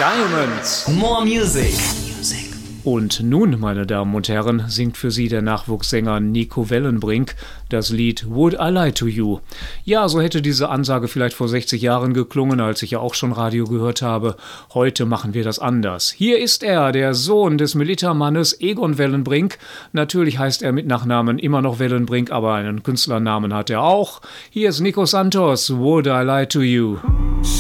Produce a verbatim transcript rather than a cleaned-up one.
Diamonds. More music. Und nun, meine Damen und Herren, singt für Sie der Nachwuchssänger Nico Wellenbrink das Lied Would I Lie to You? Ja, so hätte diese Ansage vielleicht vor sechzig Jahren geklungen, als ich ja auch schon Radio gehört habe. Heute machen wir das anders. Hier ist er, der Sohn des Militermannes Egon Wellenbrink. Natürlich heißt er mit Nachnamen immer noch Wellenbrink, aber einen Künstlernamen hat er auch. Hier ist Nico Santos, Would I Lie to You?